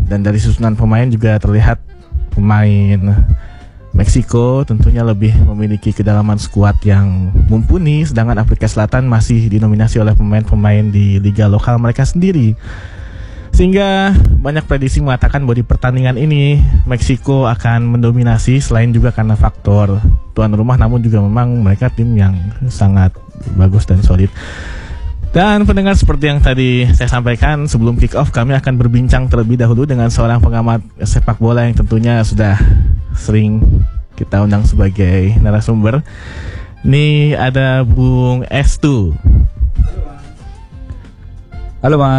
Dan dari susunan pemain juga terlihat pemain Meksiko tentunya lebih memiliki kedalaman skuad yang mumpuni, sedangkan Afrika Selatan masih dinominasi oleh pemain-pemain di liga lokal mereka sendiri. Sehingga banyak prediksi mengatakan bahwa di pertandingan ini Meksiko akan mendominasi, selain juga karena faktor tuan rumah, namun juga memang mereka tim yang sangat bagus dan solid. Dan pendengar, seperti yang tadi saya sampaikan sebelum kick off, kami akan berbincang terlebih dahulu dengan seorang pengamat sepak bola yang tentunya sudah sering kita undang sebagai narasumber. Ini ada Bung Estu. Halo Mas.